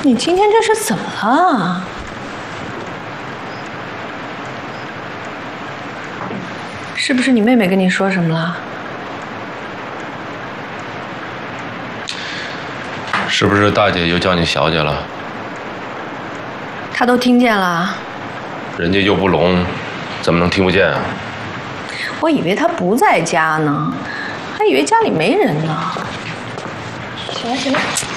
你今天这是怎么了？是不是你妹妹跟你说什么了？ 是不是大姐又叫你小姐了？ 她都听见了。 人家又不聋，怎么能听不见啊？ 我以为她不在家呢，还以为家里没人呢。行了行了。